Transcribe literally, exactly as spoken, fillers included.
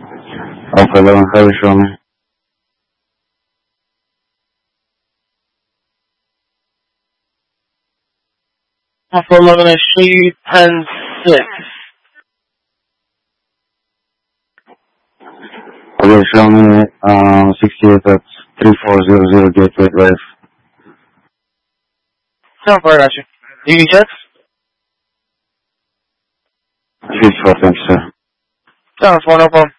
Alpha eleven, heavy, show me. Alpha eleven, I show you ten six. Okay, show me, um, sixty-eight at three four zero zero Gateway Drive. Sounds right at you. D V checks? fifty-four, thank you, sir. Sounds one, no problem.